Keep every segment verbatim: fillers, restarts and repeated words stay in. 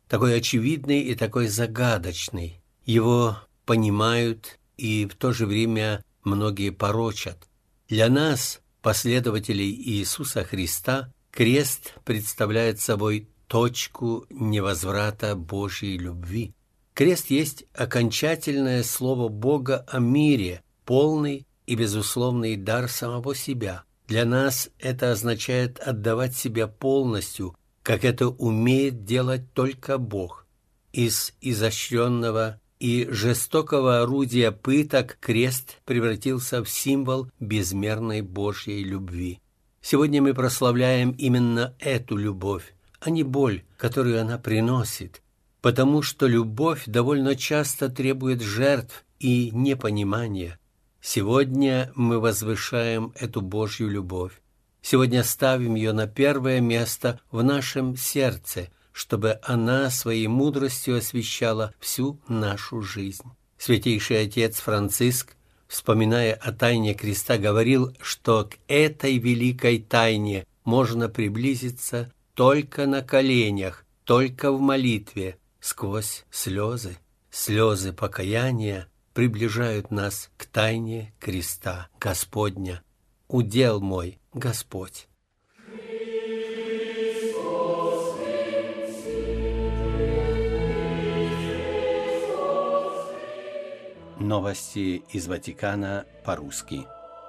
такой очевидный и такой загадочный. Его понимают и в то же время многие порочат. Для нас, последователей Иисуса Христа, крест представляет собой точку невозврата Божьей любви. Крест есть окончательное слово Бога о мире, полный и безусловный дар самого себя. Для нас это означает отдавать себя полностью, как это умеет делать только Бог. Из изощренного и жестокого орудия пыток крест превратился в символ безмерной Божьей любви. Сегодня мы прославляем именно эту любовь, а не боль, которую она приносит, потому что любовь довольно часто требует жертв и непонимания. Сегодня мы возвышаем эту Божью любовь. Сегодня ставим ее на первое место в нашем сердце, чтобы она своей мудростью освещала всю нашу жизнь. Святейший отец Франциск, вспоминая о тайне креста, говорил, что к этой великой тайне можно приблизиться только на коленях, только в молитве, сквозь слезы. Слезы покаяния приближают нас к тайне креста Господня. Удел мой, Господь. Новости из Ватикана по-русски.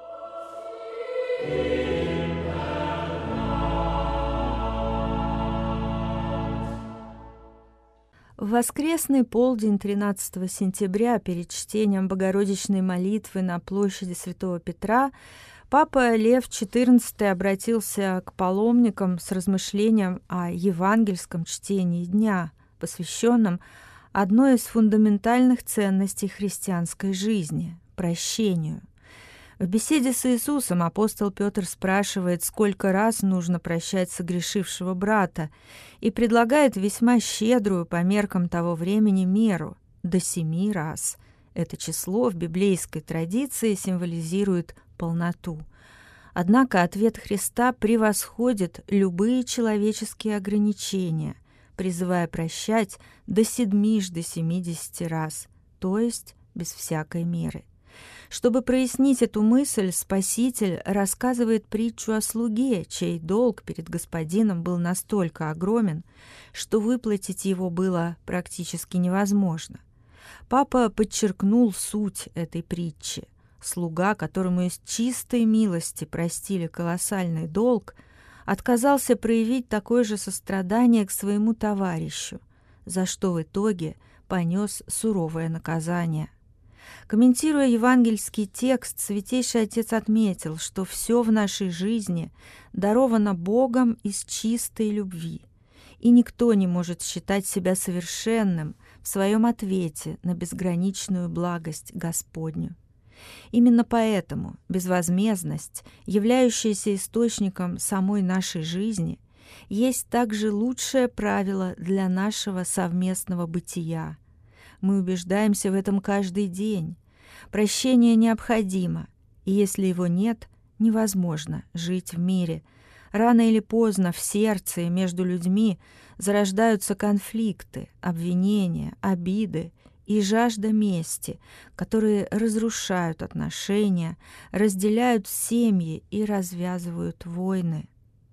В воскресный полдень тринадцатого сентября перед чтением Богородичной молитвы на площади Святого Петра Папа Лев четырнадцатый обратился к паломникам с размышлением о евангельском чтении дня, посвященном одной из фундаментальных ценностей христианской жизни – прощению. В беседе с Иисусом апостол Петр спрашивает, сколько раз нужно прощать согрешившего брата, и предлагает весьма щедрую по меркам того времени меру – до семи раз. Это число в библейской традиции символизирует полноту. Однако ответ Христа превосходит любые человеческие ограничения, призывая прощать до седьмижды семидесяти раз, то есть без всякой меры. Чтобы прояснить эту мысль, Спаситель рассказывает притчу о слуге, чей долг перед господином был настолько огромен, что выплатить его было практически невозможно. Папа подчеркнул суть этой притчи. Слуга, которому из чистой милости простили колоссальный долг, отказался проявить такое же сострадание к своему товарищу, за что в итоге понес суровое наказание. Комментируя евангельский текст, Святейший Отец отметил, что все в нашей жизни даровано Богом из чистой любви, и никто не может считать себя совершенным в своем ответе на безграничную благость Господню. Именно поэтому безвозмездность, являющаяся источником самой нашей жизни, есть также лучшее правило для нашего совместного бытия. Мы убеждаемся в этом каждый день. Прощение необходимо, и если его нет, невозможно жить в мире. Рано или поздно в сердце и между людьми зарождаются конфликты, обвинения, обиды и жажда мести, которые разрушают отношения, разделяют семьи и развязывают войны.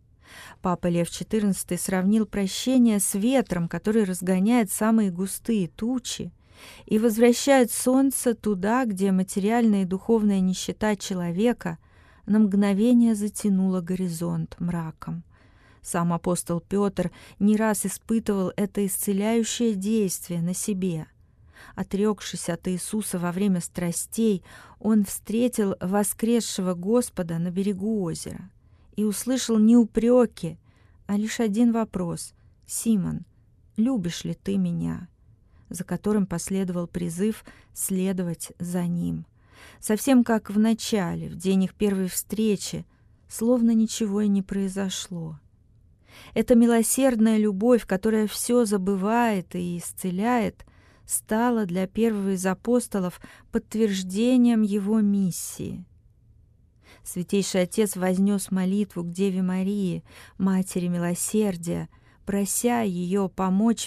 Папа Лев четырнадцатый сравнил прощение с ветром, который разгоняет самые густые тучи и возвращает солнце туда, где материальная и духовная нищета человека на мгновение затянула горизонт мраком. Сам апостол Петр не раз испытывал это исцеляющее действие на себе. Отрекшись от Иисуса во время страстей, он встретил воскресшего Господа на берегу озера и услышал не упреки, а лишь один вопрос: «Симон, любишь ли ты меня?», за которым последовал призыв следовать за ним. Совсем как в начале, в день их первой встречи, словно ничего и не произошло. Эта милосердная любовь, которая все забывает и исцеляет, стала для первого из апостолов подтверждением его миссии. Святейший Отец вознес молитву к Деве Марии, Матери Милосердия, прося ее помочь